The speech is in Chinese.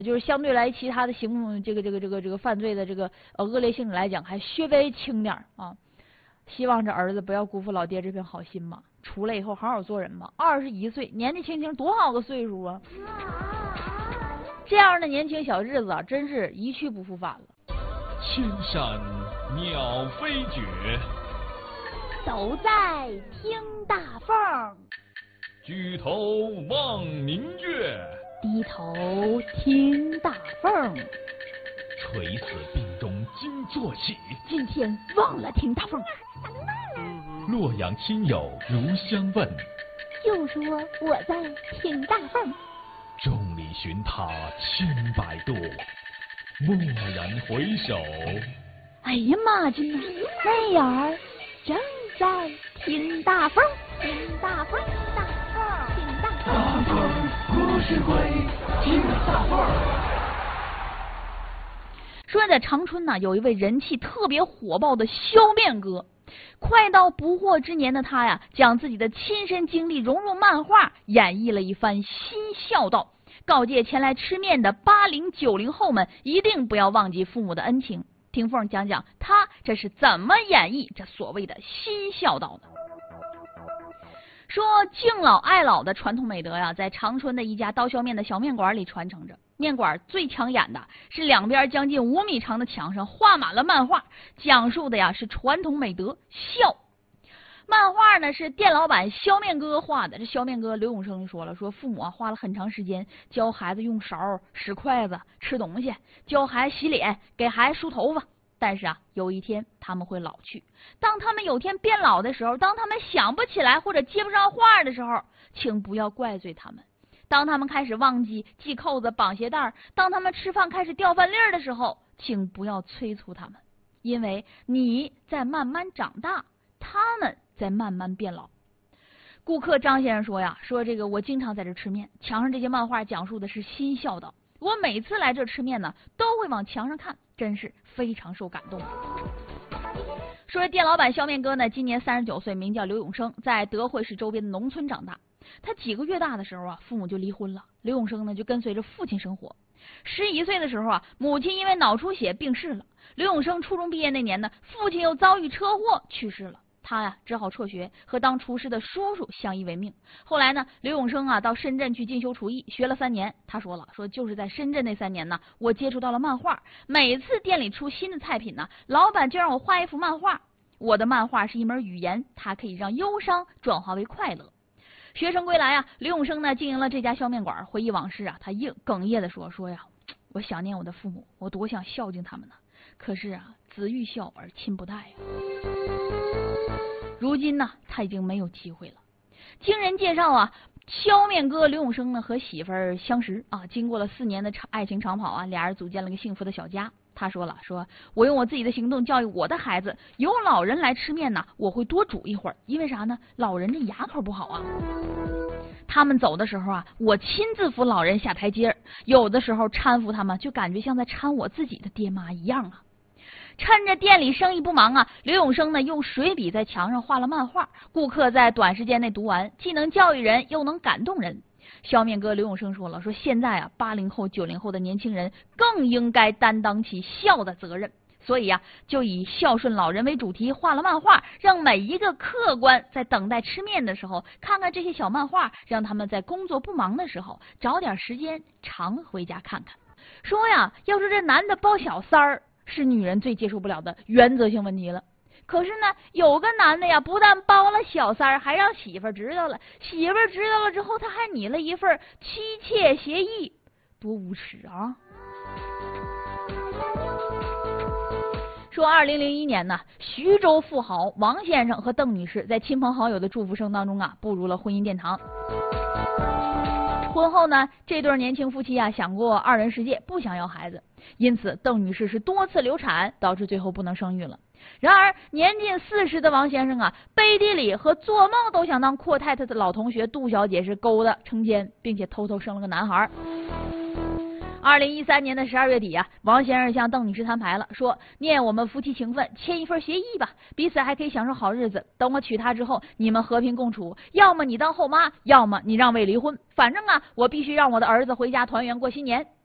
就是相对来其他的这个犯罪的恶劣性质来讲，还稍微轻点啊。希望这儿子不要辜负老爹这片好心嘛，出来以后好好做人嘛。21岁，年纪轻轻多好个岁数啊！这样的年轻小日子啊，真是一去不复返了。 千山鸟飞绝， 都在听大凤。 举头望明月， 低头听大凤。 垂死病中惊坐起， 今天忘了听大凤。 洛阳亲友如相问， 又说我在听大凤。 众里寻他千百度，蓦然回首。 哎呀妈亲呐，那眼儿正在听大凤，听大凤，大凤，听大凤。 大凤故事会，听大凤。 说在长春呢，有一位人气特别火爆的削面哥。快到不惑之年的他呀，将自己的亲身经历融入漫画，演绎了一番新孝道，告诫前来吃面的80、90后们一定不要忘记父母的恩情。听凤讲讲他这是怎么演绎这所谓的新孝道的。说敬老爱老的传统美德呀，在长春的一家刀削面的小面馆里传承着。面馆最抢眼的是两边将近5米长的墙上画满了漫画，讲述的呀是传统美德孝。漫画呢是店老板削面哥画的，这削面哥刘永生说了，说父母花了很长时间教孩子用勺使筷子吃东西，教孩子洗脸，给孩子梳头发。但是有一天他们会老去，当他们有天变老的时候，当他们想不起来或者接不上话的时候，请不要怪罪他们。当他们开始忘记系扣子绑鞋带，当他们吃饭开始掉饭粒儿的时候，请不要催促他们，因为你在慢慢长大，他们在慢慢变老。顾客张先生说呀，说这个我经常在这吃面，墙上这些漫画讲述的是新孝道，我每次来这吃面呢，都会往墙上看，真是非常受感动。说店老板削面哥呢，今年39岁，名叫刘永生，在德惠市周边的农村长大。他几个月大的时候父母就离婚了，刘永生呢就跟随着父亲生活。11岁的时候母亲因为脑出血病逝了。刘永生初中毕业那年呢，父亲又遭遇车祸去世了。他只好辍学，和当厨师的叔叔相依为命。后来呢，刘永生到深圳去进修厨艺，学了3年。他说了，说就是在深圳那3年呢，我接触到了漫画。每次店里出新的菜品呢，老板就让我画一幅漫画。我的漫画是一门语言，它可以让忧伤转化为快乐。学成归来刘永生呢经营了这家削面馆，回忆往事他哽咽的说呀，我想念我的父母，我多想孝敬他们呢，可是子欲孝而亲不待呀。如今呢，他已经没有机会了。经人介绍削面哥刘永生呢和媳妇儿相识经过了4年的爱情长跑俩人组建了个幸福的小家。他说了，说我用我自己的行动教育我的孩子，有老人来吃面呢，我会多煮一会儿，因为啥呢？老人这牙口不好他们走的时候我亲自扶老人下台阶，有的时候搀扶他们就感觉像在搀我自己的爹妈一样趁着店里生意不忙刘永生呢用水笔在墙上画了漫画，顾客在短时间内读完，既能教育人又能感动人。削面哥刘永生说了，说现在80后、90后的年轻人更应该担当起孝的责任，所以就以孝顺老人为主题画了漫画，让每一个客官在等待吃面的时候看看这些小漫画，让他们在工作不忙的时候找点时间常回家看看。说要是这男的包小三儿是女人最接受不了的原则性问题了。可是呢，有个男的不但包了小三儿，还让媳妇儿知道了。媳妇儿知道了之后，他还拟了一份妻妾协议，多无耻说2001年呢，徐州富豪王先生和邓女士在亲朋好友的祝福声当中步入了婚姻殿堂。婚后呢，这对年轻夫妻想过2人世界，不想要孩子，因此邓女士是多次流产，导致最后不能生育了。然而年近40的王先生背地里和做梦都想当阔太太的老同学杜小姐是勾搭成奸，并且偷偷生了个男孩。2013年的12月底王先生向邓女士摊牌了，说念我们夫妻情分，签一份协议吧，彼此还可以享受好日子。等我娶她之后，你们和平共处，要么你当后妈，要么你让位离婚，反正我必须让我的儿子回家团圆过新年。